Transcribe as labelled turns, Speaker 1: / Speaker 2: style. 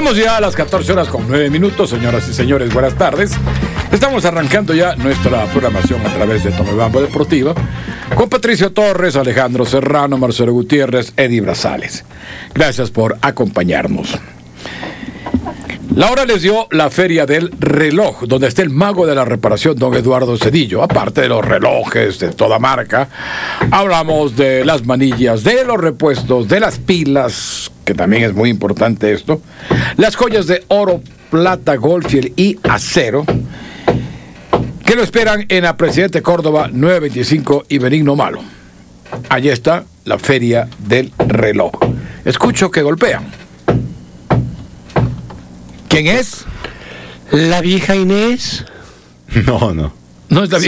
Speaker 1: Somos ya a las 14 horas con 9 minutos, señoras y señores, buenas tardes. Estamos arrancando ya nuestra programación a través de Tomebambo Deportiva con Patricio Torres, Alejandro Serrano, Marcelo Gutiérrez, Eddie Brazales. Gracias por acompañarnos. La hora les dio la Feria del Reloj, donde está el mago de la reparación, don Eduardo Cedillo. Aparte de los relojes de toda marca, hablamos de las manillas, de los repuestos, de las pilas, que también es muy importante esto, las joyas de oro, plata, Goldfield y acero, que lo esperan en la Presidente Córdoba 925 y Benigno Malo. Allí está la Feria del Reloj. Escucho que golpean. ¿Quién es?
Speaker 2: ¿La vieja Inés?
Speaker 3: No.
Speaker 1: No es la